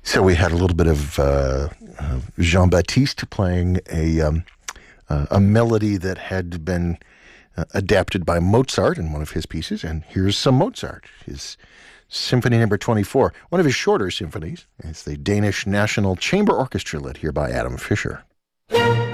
So we had a little bit of Jean-Baptiste playing a melody that had been adapted by Mozart in one of his pieces, and here's some Mozart, his Symphony Number 24, one of his shorter symphonies. It's the Danish National Chamber Orchestra led here by Adam Fischer.